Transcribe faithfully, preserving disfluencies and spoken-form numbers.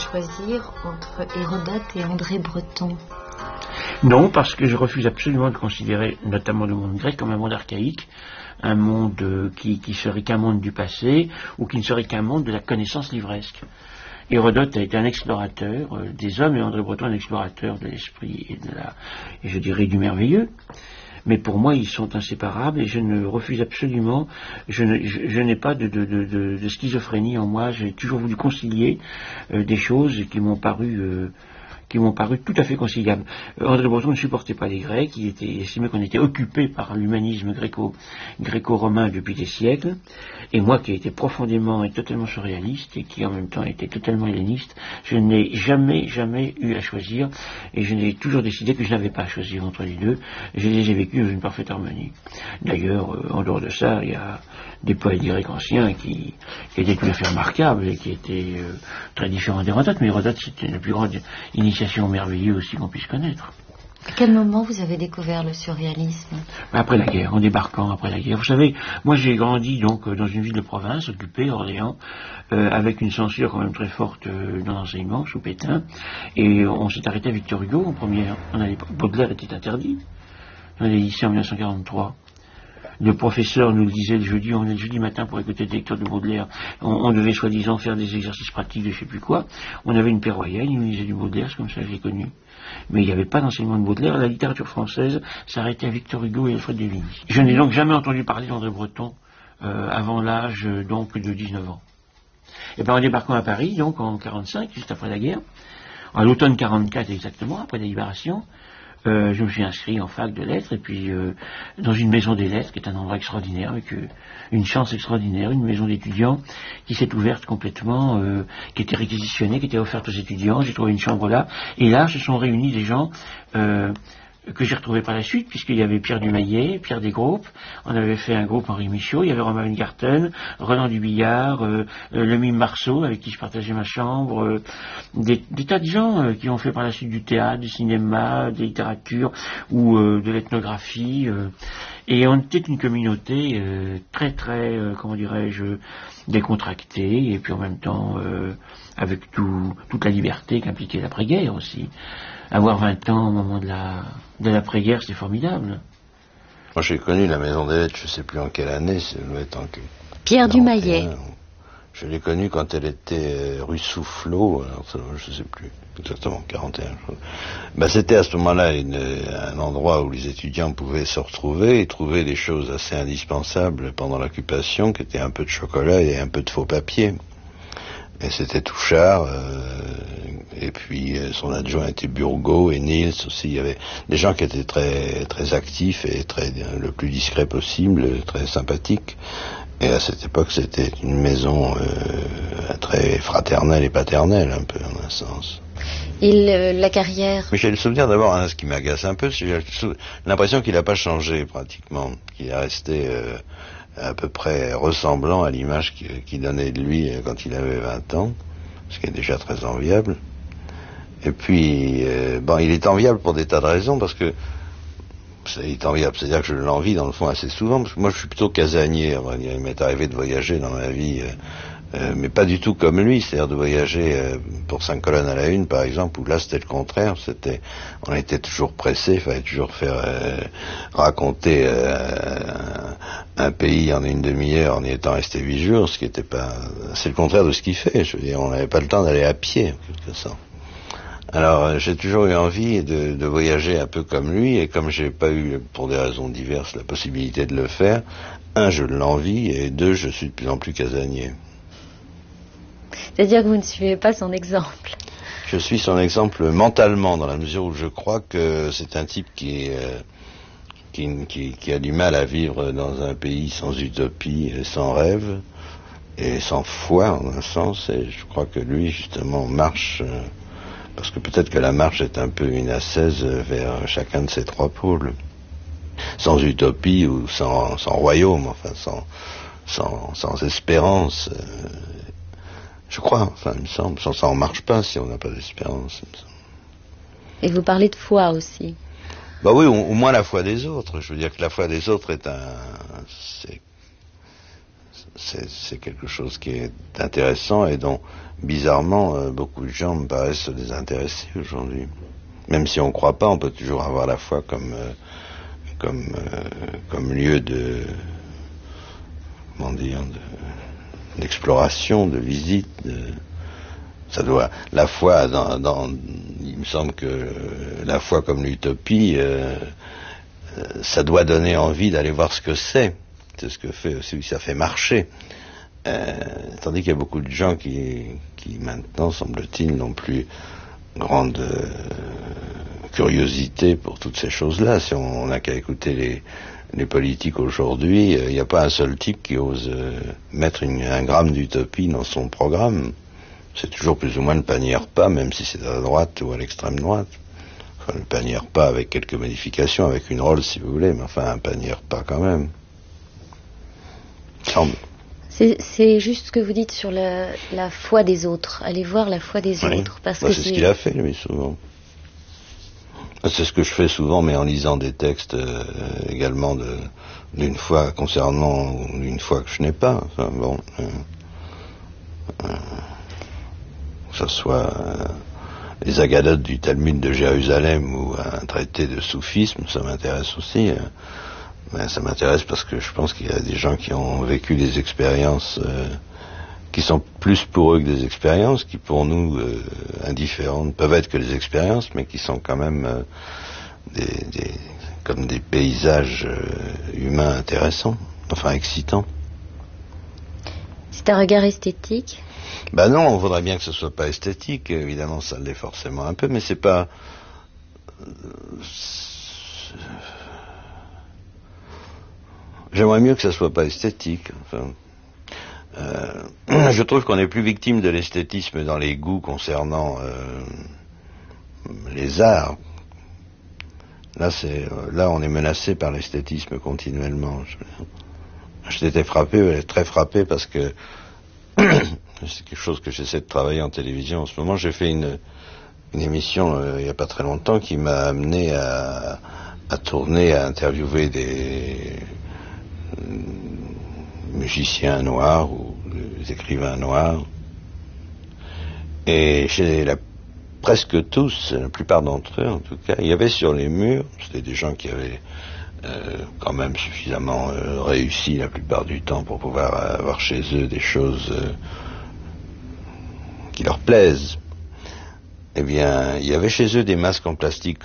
choisir entre Hérodote et André Breton? Non, parce que je refuse absolument de considérer notamment le monde grec comme un monde archaïque, un monde euh, qui, qui serait qu'un monde du passé, ou qui ne serait qu'un monde de la connaissance livresque. Hérodote a été un explorateur euh, des hommes, et André Breton un explorateur de l'esprit et de la, et je dirais du merveilleux. Mais pour moi, ils sont inséparables, et je ne refuse absolument, je, ne, je, je n'ai pas de, de, de, de, de schizophrénie en moi. J'ai toujours voulu concilier euh, des choses qui m'ont paru euh, qui m'ont paru tout à fait conciliables. Euh, André Breton ne supportait pas les Grecs, il, était, il estimait qu'on était occupé par l'humanisme gréco, gréco-romain depuis des siècles, et moi qui étais profondément et totalement surréaliste, et qui en même temps était totalement helléniste, je n'ai jamais, jamais eu à choisir, et je n'ai toujours décidé que je n'avais pas à choisir entre les deux, je les ai vécus dans une parfaite harmonie. D'ailleurs, euh, en dehors de ça, il y a des poètes grecs anciens qui, qui étaient tout à fait remarquables, et qui étaient euh, très différents d'Hérodote, mais Hérodote c'était la plus grande initiation merveilleuse aussi qu'on puisse connaître. À quel moment vous avez découvert le surréalisme? Après la guerre, en débarquant après la guerre. Vous savez, moi j'ai grandi donc dans une ville de province, occupée, Orléans, euh, avec une censure quand même très forte euh, dans l'enseignement, sous Pétain, et on s'est arrêté à Victor Hugo en première. On allait, Baudelaire était interdit dans les lycées en mille neuf cent quarante-trois. Le professeur nous le disait le jeudi, on est le jeudi matin pour écouter des lectures de Baudelaire. On, on devait soi-disant faire des exercices pratiques de je sais plus quoi. On avait une paire royale, il nous disait du Baudelaire, c'est comme ça que je l'ai connu. Mais il n'y avait pas d'enseignement de Baudelaire. La littérature française s'arrêtait à Victor Hugo et Alfred de Vigny. Je n'ai donc jamais entendu parler d'André Breton euh, avant l'âge euh, donc de dix-neuf ans. Et bien en débarquant à Paris, donc en quarante-cinq, juste après la guerre, en l'automne quarante-quatre exactement, après la libération, Euh, je me suis inscrit en fac de lettres, et puis euh, dans une maison des lettres, qui est un endroit extraordinaire, avec euh, une chance extraordinaire, une maison d'étudiants qui s'est ouverte complètement, euh, qui était réquisitionnée, qui était offerte aux étudiants. J'ai trouvé une chambre là, et là se sont réunis des gens euh, que j'ai retrouvés par la suite, puisqu'il y avait Pierre Dumayet, Pierre Desgroupes, on avait fait un groupe Henri Michaud, il y avait Romain Weingarten, Roland Dubillard, euh, euh, le Mime Marceau, avec qui je partageais ma chambre, euh, des, des tas de gens euh, qui ont fait par la suite du théâtre, du cinéma, de la littérature ou euh, de l'ethnographie, euh, et on était une communauté euh, très très, euh, comment dirais-je, décontractée, et puis en même temps euh, avec tout, toute la liberté qu'impliquait l'après-guerre aussi. Avoir vingt ans au moment de la de l'après-guerre, c'est formidable. Moi, j'ai connu la Maison des Lettres, je ne sais plus en quelle année, ça doit être en... Pierre Dumayet. Je l'ai connue quand elle était rue Soufflot, alors ça, je ne sais plus exactement, quarante et un. Ben, c'était à ce moment-là une, un endroit où les étudiants pouvaient se retrouver et trouver des choses assez indispensables pendant l'occupation, qui étaient un peu de chocolat et un peu de faux papier. Et c'était Touchard, euh, et puis euh, son adjoint était Burgot, et Niels aussi. Il y avait des gens qui étaient très très actifs et très le plus discret possible, très sympathiques. Et à cette époque, c'était une maison euh, très fraternelle et paternelle, un peu, en un sens. Et le, la carrière? Mais j'ai le souvenir d'abord, hein, ce qui m'agace un peu, c'est j'ai l'impression qu'il n'a pas changé, pratiquement. Qu'il est resté euh, à peu près ressemblant à l'image qu'il, qu'il donnait de lui quand il avait vingt ans, ce qui est déjà très enviable. Et puis, euh, bon, il est enviable pour des tas de raisons, parce que il est enviable, c'est-à-dire que je l'envie dans le fond assez souvent, parce que moi je suis plutôt casanier, il m'est arrivé de voyager dans ma vie, euh, euh, mais pas du tout comme lui, c'est-à-dire de voyager euh, pour cinq colonnes à la une par exemple, où là c'était le contraire, c'était, on était toujours pressé, il fallait toujours faire euh, raconter euh, un, un pays en une demi-heure en y étant resté huit jours, ce qui était pas, c'est le contraire de ce qu'il fait, je veux dire, on n'avait pas le temps d'aller à pied, en quelque sorte. Alors, euh, j'ai toujours eu envie de, de voyager un peu comme lui, et comme j'ai pas eu, pour des raisons diverses, la possibilité de le faire, un, je l'envie, et deux, je suis de plus en plus casanier. C'est-à-dire que vous ne suivez pas son exemple? Je suis son exemple mentalement, dans la mesure où je crois que c'est un type qui, euh, qui, qui, qui a du mal à vivre dans un pays sans utopie, sans rêve, et sans foi, en un sens, et je crois que lui, justement, marche... Euh, parce que peut-être que la marche est un peu une ascèse vers chacun de ces trois pôles. Sans utopie ou sans, sans royaume, enfin sans, sans, sans espérance. Euh, je crois, enfin il me semble. Sans ça on marche pas si on n'a pas d'espérance. Il me semble. Et vous parlez de foi aussi. Bah oui, au, au moins la foi des autres. Je veux dire que la foi des autres est un... C'est, c'est, c'est quelque chose qui est intéressant et dont, bizarrement, euh, beaucoup de gens me paraissent se désintéresser aujourd'hui. Même si on ne croit pas, on peut toujours avoir la foi comme, euh, comme, euh, comme lieu de, comment dire, de, d'exploration, de visite. De, ça doit, la foi, dans, dans, il me semble que la foi comme l'utopie, euh, ça doit donner envie d'aller voir ce que c'est. C'est ce que fait aussi, ça fait marcher. Euh, tandis qu'il y a beaucoup de gens qui, qui maintenant, semble-t-il, n'ont plus grande euh, curiosité pour toutes ces choses-là. Si on n'a qu'à écouter les, les politiques aujourd'hui, il n'y a pas un seul type qui ose euh, mettre une, un gramme d'utopie dans son programme. C'est toujours plus ou moins le panier repas, même si c'est à la droite ou à l'extrême droite. Enfin, le panier repas avec quelques modifications, avec une Rolls si vous voulez, mais enfin un panier repas quand même. Semble. C'est, c'est juste ce que vous dites sur la, la foi des autres. Allez voir la foi des oui. autres. Parce bah, que c'est, c'est ce qu'il a fait, lui, souvent. C'est ce que je fais souvent, mais en lisant des textes euh, également de, d'une foi concernant une foi que je n'ai pas. Enfin, bon, euh, euh, que ce soit euh, les Agadotes du Talmud de Jérusalem ou un traité de soufisme, ça m'intéresse aussi. Euh, mais ça m'intéresse parce que je pense qu'il y a des gens qui ont vécu des expériences euh, qui sont plus pour eux que des expériences, qui pour nous, euh, indifférentes, peuvent être que des expériences, mais qui sont quand même euh, des, des, comme des paysages euh, humains intéressants, enfin excitants. C'est un regard esthétique? Ben non, on voudrait bien que ce soit pas esthétique, évidemment ça l'est forcément un peu, mais c'est pas... C'est... J'aimerais mieux que ça soit pas esthétique, enfin... Euh, je trouve qu'on est plus victime de l'esthétisme dans les goûts concernant euh, les arts. Là, c'est, là, on est menacé par l'esthétisme continuellement. Je, j'étais frappé, très frappé, parce que c'est quelque chose que j'essaie de travailler en télévision en ce moment. J'ai fait une, une émission euh, il n'y a pas très longtemps qui m'a amené à, à tourner, à interviewer des musiciens noirs ou des écrivains noirs, et chez la, presque tous, la plupart d'entre eux en tout cas, il y avait sur les murs, c'était des gens qui avaient euh, quand même suffisamment euh, réussi la plupart du temps pour pouvoir avoir chez eux des choses euh, qui leur plaisent. Eh bien, il y avait chez eux des masques en plastique